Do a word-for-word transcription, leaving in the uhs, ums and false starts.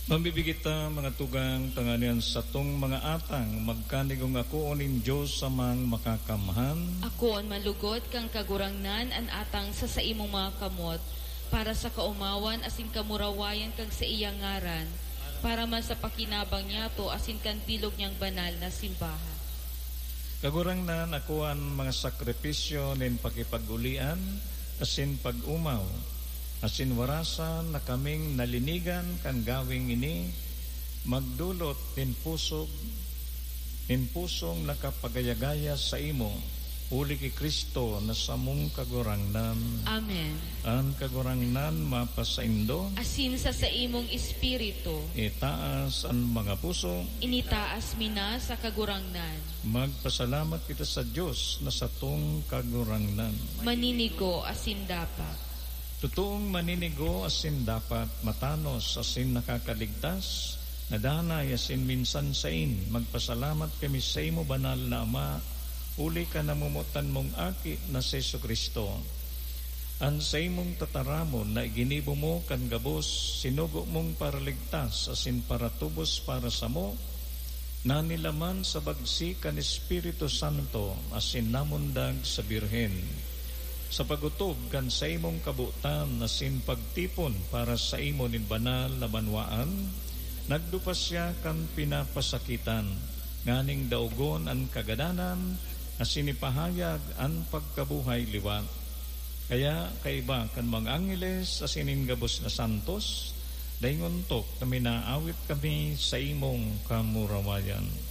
Mambibigita mga tugang tanganian sa tong mga atang magkanigong ako onin Diyos sa mang makakamhan. Ako on malugod kang kagurangnan an atang sa sa imong mga kamot para sa kaumawan asin kamurawayan kag sa iyang ngaran para man sa pakinabang niya to asin kan tilog niyang banal na simbahan. Kagurangnan ako ang mga sakripisyo nin pakipagulian asin pag-umaw asin warasan na kaming nalinigan kan gawing ini magdulot nin pusog nin pusong nakapagayagaya sa imo uli ki Kristo na samong kagurangnan. Amen. Ang kagurangnan mapasaindo Asin sa sa imong espiritu itaas ang mga puso initaas mina sa kagurangnan. magpasalamat kita sa Diyos na sa tong kagurangnan. Maninigo asin dapat. Totoong maninigo asin dapat matanos asin nakakaligtas nadanay asin minsan sain magpasalamat kami sa imo banal na Ama uli ka namumutan mong aki na si Jesucristo. An sa imong tataramon na iginibo mo kan gabos sinugo mong paraligtas asin para tubos para sa mo nanilaman sa bagsi kan Espiritu Santo asin namundag sa Birhen. Sa pagutob kan sa imong kabutan asin pagtipon para sa imo nin banal na banwaan nagdupas siya kan pinapasakitan nganing daugon ang kagadanan asin ipahayag ang pagkabuhay liwat. Kaya kaiba kan mga angeles asinin gabos na santos daingon tok na minaawit kami sa imong kamurawayan.